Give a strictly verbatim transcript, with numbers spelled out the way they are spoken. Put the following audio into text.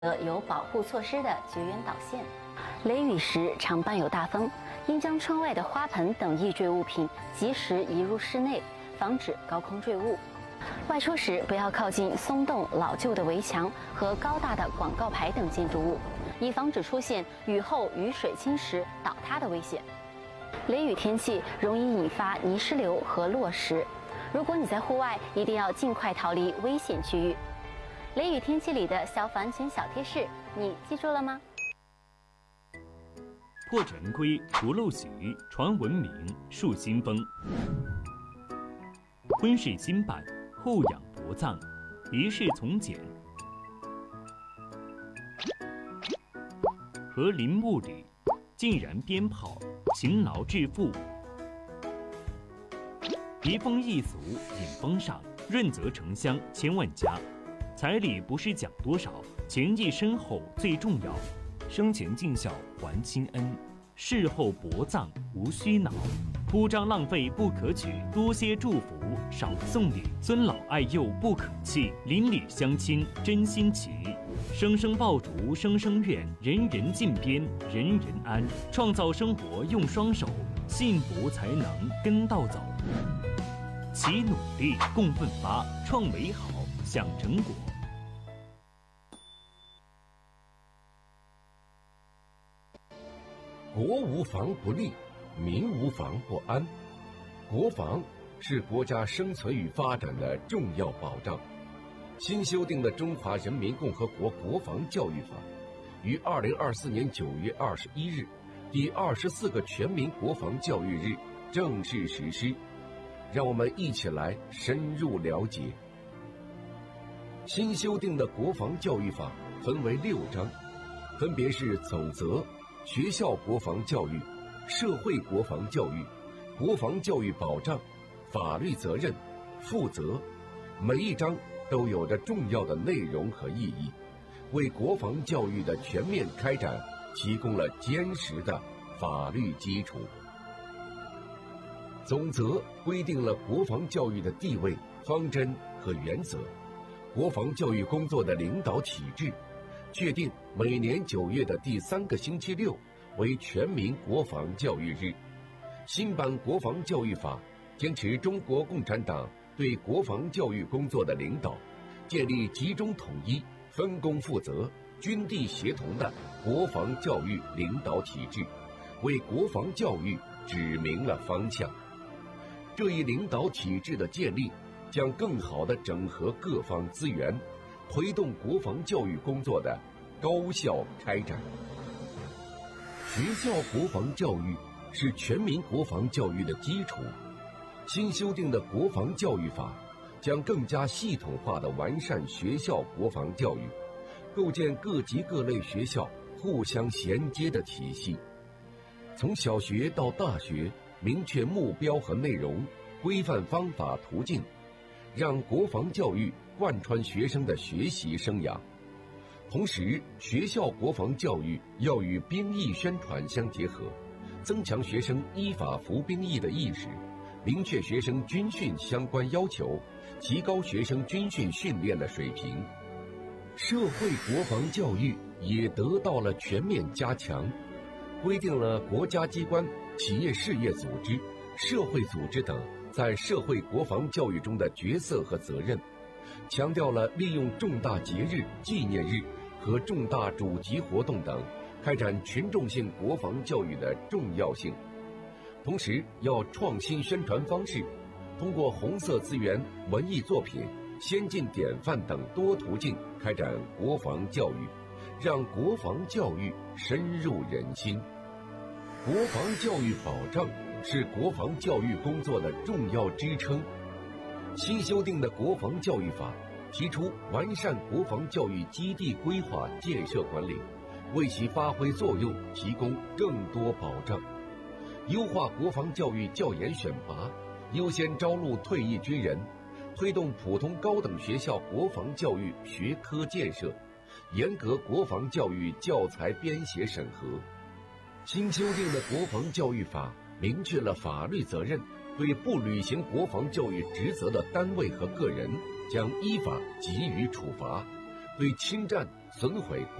有保护措施的绝缘导线。雷雨时常伴有大风，应将窗外的花盆等易坠物品及时移入室内，防止高空坠物。外出时不要靠近松动老旧的围墙和高大的广告牌等建筑物，以防止出现雨后雨水侵蚀倒塌的危险。雷雨天气容易引发泥石流和落石，如果你在户外，一定要尽快逃离危险区域。雷雨天气里的消防安全小贴士，你记住了吗？ 破陈规，除陋习，传文明，树新风。婚事兴办，后养薄葬，一事从简。和林木里，竟燃鞭炮，勤劳致富。移风易俗，引风尚，润泽城乡千万家。彩礼不是讲多少，情谊深厚最重要。生前尽孝还亲恩，事后薄葬无虚恼。铺张浪费不可取，多些祝福少送礼。尊老爱幼不可弃，邻里乡亲真心齐。声声爆竹声声怨，人人尽边人人安。创造生活用双手，幸福才能跟到走。齐努力共奋发，创美好享成果。 国无防不立，民无防不安。国防是国家生存与发展的重要保障。新修订的《中华人民共和国国防教育法》于二零二四年九月二十一日，第二十四个全民国防教育日正式实施。让我们一起来深入了解。新修订的国防教育法分为六章，分别是总则、学校国防教育、社会国防教育、国防教育保障、法律责任、负责。每一章都有着重要的内容和意义，为国防教育的全面开展提供了坚实的法律基础。总则规定了国防教育的地位、方针和原则，国防教育工作的领导体制，确定每年九月的第三个星期六为全民国防教育日。新版国防教育法坚持中国共产党对国防教育工作的领导，建立集中统一、分工负责、军地协同的国防教育领导体制，为国防教育指明了方向。这一领导体制的建立，将更好地整合各方资源，推动国防教育工作的高效开展。学校国防教育是全民国防教育的基础。新修订的国防教育法将更加系统化地完善学校国防教育，构建各级各类学校互相衔接的体系。从小学到大学，明确目标和内容，规范方法途径，让国防教育贯穿学生的学习生涯。同时，学校国防教育要与兵役宣传相结合，增强学生依法服兵役的意识，明确学生军训相关要求，提高学生军训训练的水平。社会国防教育也得到了全面加强，规定了国家机关、企业事业组织、社会组织等在社会国防教育中的角色和责任，强调了利用重大节日、纪念日和重大主题活动等开展群众性国防教育的重要性。同时，要创新宣传方式，通过红色资源、文艺作品、先进典范等多途径开展国防教育，让国防教育深入人心。国防教育保障是国防教育工作的重要支撑。新修订的国防教育法提出完善国防教育基地规划建设管理，为其发挥作用提供更多保障。优化国防教育教研选拔，优先招录退役军人，推动普通高等学校国防教育学科建设，严格国防教育教材编写审核。新修订的国防教育法明确了法律责任，对不履行国防教育职责的单位和个人将依法给予处罚， 对侵占、损毁